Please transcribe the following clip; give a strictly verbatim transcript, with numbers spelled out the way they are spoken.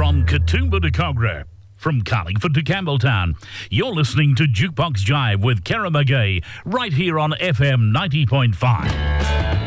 From Katoomba to Kogarah, from Carlingford to Campbelltown, you're listening to Jukebox Jive with Kara McGee, right here on F M ninety point five.